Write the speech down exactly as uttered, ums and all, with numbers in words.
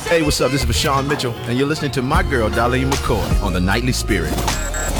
Hey, what's up? This is Vashawn Mitchell, and you're listening to my girl, Darlene McCoy, on The Nightly Spirit.